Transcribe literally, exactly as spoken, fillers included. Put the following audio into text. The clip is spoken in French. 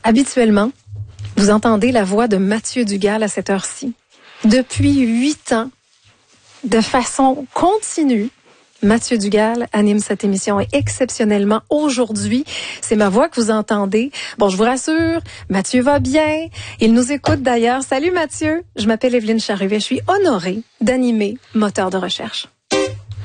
Habituellement, vous entendez la voix de Mathieu Dugal à cette heure-ci. Depuis huit ans, de façon continue, Mathieu Dugal anime cette émission et exceptionnellement aujourd'hui, c'est ma voix que vous entendez. Bon, je vous rassure, Mathieu va bien. Il nous écoute d'ailleurs. Salut Mathieu, je m'appelle Evelyne Charruet. Je suis honorée d'animer Moteur de recherche.